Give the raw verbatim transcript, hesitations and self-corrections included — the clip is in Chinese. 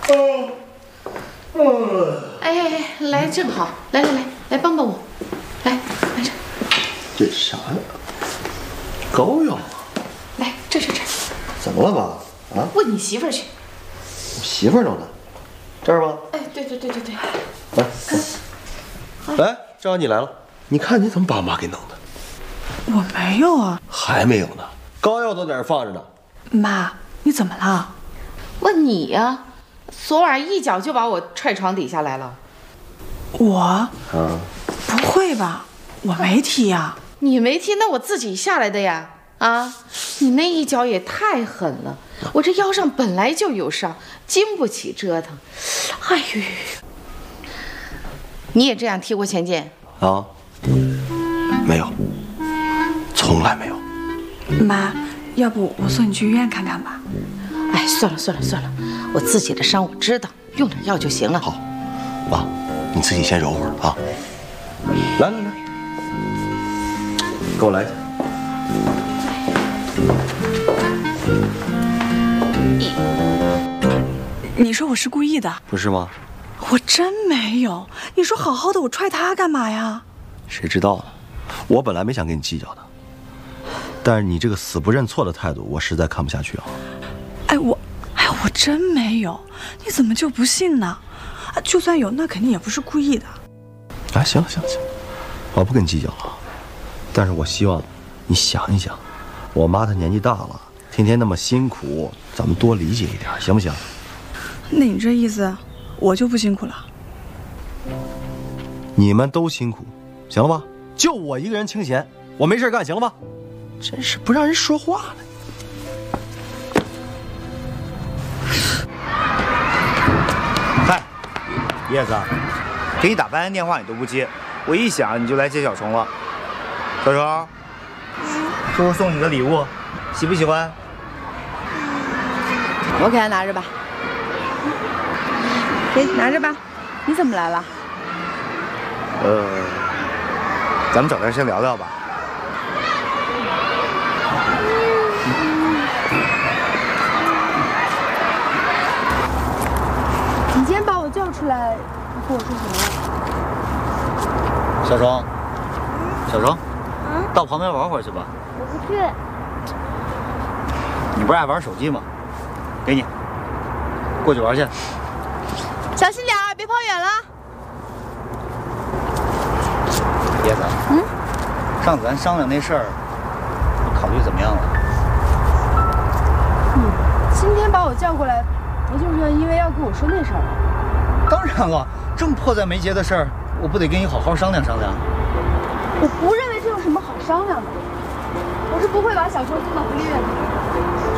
哦哦，哎哎哎，来正好，来来来，来帮帮我，来来这。 这啥呀？膏药啊？ 来这这这。 怎么了妈？啊？ 问你媳妇儿去。 我媳妇儿弄的，这儿吗？ 哎，对对对对对。 来，来，正好你来了，你看你怎么把妈给弄的？ 我没有啊。 还没有呢，膏药都在这儿放着呢。 妈，你怎么了？ 问你呀，昨晚一脚就把我踹床底下来了。 我？ 啊？ 不会吧？我没踢呀。 你没踢，那我自己下来的呀。啊，你那一脚也太狠了，我这腰上本来就有伤，经不起折腾。哎呦，你也这样踢过钱剑？ 啊？没有，从来没有。 妈，要不我送你去医院看看吧？ 哎，算了算了算了，我自己的伤我知道，用点药就行了。 好，妈，你自己先揉会儿啊。来来来，给我来一下。 你说我是故意的？ 不是吗？ 我真没有。你说好好的，我踹他干嘛呀？ 谁知道呢？我本来没想跟你计较的，但是你这个死不认错的态度，我实在看不下去啊。 哎，我，哎，我真没有。你怎么就不信呢？啊，就算有，那肯定也不是故意的。 哎，行了行了行了，我不跟你计较了。但是我希望你想一想，我妈她年纪大了，天天那么辛苦，咱们多理解一点，行不行？ 那你这意思，我就不辛苦了？ 你们都辛苦，行了吧？就我一个人清闲，我没事干，行了吧？真是不让人说话呢。 嗨，叶子，给你打半天电话你都不接，我一想你就来接小虫了。小虫，这是送你的礼物，喜不喜欢？ 我给他拿着吧。给拿着吧。你怎么来了？ 呃，咱们找地先聊聊吧。 你今天把我叫出来，你跟我说什么？ 小虫，小虫，嗯，到旁边玩会儿去吧。 我不去。 你不是爱玩手机吗？给你，过去玩去。 小心点儿，别跑远了。 叶子，嗯，上次咱商量那事儿，考虑怎么样了？ 你今天把我叫过来，不就是因为要跟我说那事儿吗？ 当然了，这么迫在眉睫的事儿，我不得跟你好好商量商量？ 我不认为这有什么好商量的。我是不会把小虫送到福利院去的。